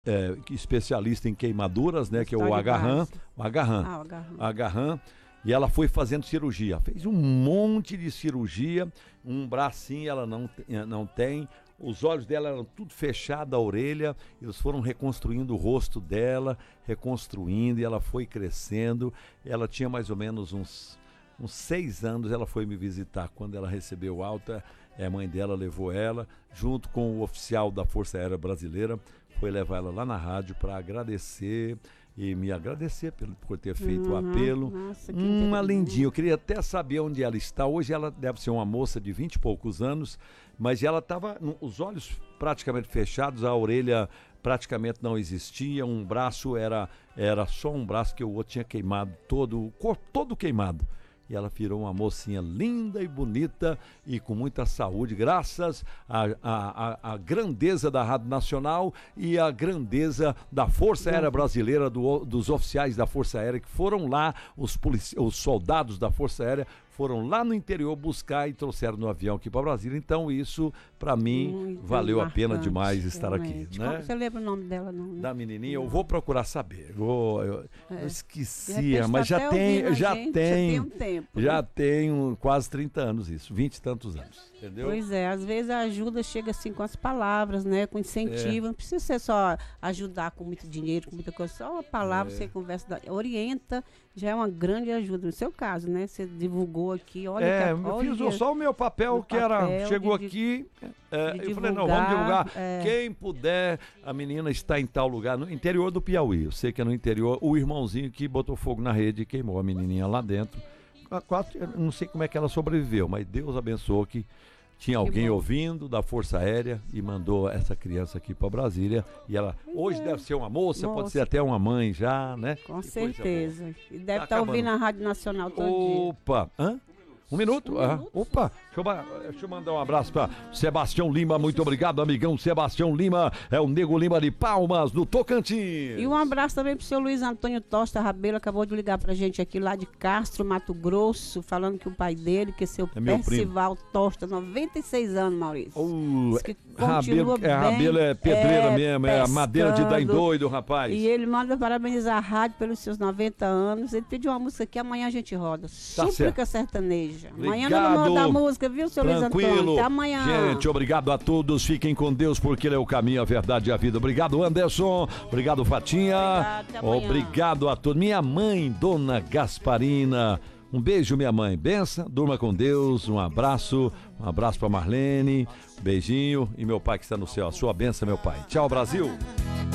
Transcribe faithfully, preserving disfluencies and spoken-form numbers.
É, especialista em queimaduras, né, que é o agarram, o agarram, ah, o agarram. agarram, e ela foi fazendo cirurgia, fez um monte de cirurgia, um bracinho ela não, não tem, os olhos dela eram tudo fechados, a orelha, eles foram reconstruindo o rosto dela, reconstruindo, e ela foi crescendo, ela tinha mais ou menos uns, uns seis anos, ela foi me visitar, quando ela recebeu alta, a mãe dela levou ela, junto com o oficial da Força Aérea Brasileira, foi levar ela lá na rádio para agradecer e me agradecer por, por ter feito uhum, o apelo. Nossa, uma lindinha, eu queria até saber onde ela está. Hoje ela deve ser uma moça de vinte e poucos anos, mas ela estava, os olhos praticamente fechados, a orelha praticamente não existia, um braço era, era só um braço que o outro tinha queimado todo, o corpo todo queimado. E ela virou uma mocinha linda e bonita e com muita saúde, graças à a, a, a grandeza da Rádio Nacional e a grandeza da Força Aérea Brasileira, do, dos oficiais da Força Aérea que foram lá, os, polici- os soldados da Força Aérea foram lá no interior buscar e trouxeram no avião aqui para Brasília. Então isso, para mim, muito valeu marcante, a pena demais estar realmente. aqui. Né? Você lembra o nome dela? Não, né? Da menininha, eu vou procurar saber. Eu, vou, eu, é. eu esqueci, repente, mas tá já tem, já gente, tem, já tem um tempo. já né? tenho quase trinta anos isso, vinte e tantos anos, entendeu? Pois é, às vezes a ajuda chega assim com as palavras, né, com incentivo, é. Não precisa ser só ajudar com muito dinheiro, com muita coisa, só uma palavra, é. Você conversa, orienta, já é uma grande ajuda. No seu caso, né, você divulgou aqui, olha é, que a, eu olha, fiz só o meu papel, o que era, papel chegou de, aqui, é, de eu falei, não, vamos divulgar, é. Quem puder, a menina está em tal lugar, no interior do Piauí, eu sei que é no interior, o irmãozinho que botou fogo na rede e queimou a menininha lá dentro. Quatro, eu não sei como é que ela sobreviveu, mas Deus abençoou que tinha alguém ouvindo da Força Aérea e mandou essa criança aqui para Brasília. E ela hoje é. deve ser uma moça, moça, pode ser até uma mãe já, né? Com que certeza. E deve tá estar tá ouvindo a Rádio Nacional todo Opa, dia. hã? Um minuto? Um ah, minuto. Opa, deixa eu, deixa eu mandar um abraço para Sebastião Lima, muito obrigado, amigão Sebastião Lima, é o Nego Lima de Palmas, do Tocantins. E um abraço também pro seu Luiz Antônio Tosta Rabelo, acabou de ligar pra gente aqui lá de Castro, Mato Grosso, falando que o pai dele, que é seu é Percival Tosta, noventa e seis anos, Maurício. Uh, que Rabelo, bem, é, Rabelo é pedreira é, mesmo, é a madeira de dar em doido, rapaz. E ele manda parabenizar a rádio pelos seus noventa anos, ele pediu uma música que amanhã a gente roda, tá Súplica Sertaneja. Amanhã Obrigado. não vamos dar música, viu, seu Luiz Antônio? Até amanhã. Gente, obrigado a todos. Fiquem com Deus, porque Ele é o caminho, a verdade e a vida. Obrigado, Anderson. Obrigado, Fatinha. Obrigado, até amanhã. Obrigado a todos. Minha mãe, Dona Gasparina. Um beijo, minha mãe. Benção, durma com Deus. Um abraço. Um abraço para Marlene. Um beijinho. E meu pai que está no céu. A sua benção, meu pai. Tchau, Brasil.